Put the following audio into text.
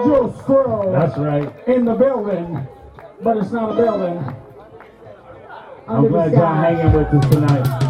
Joe Squirrel. That's right. In the building, but it's not a building. I'm glad y'all hanging with us tonight.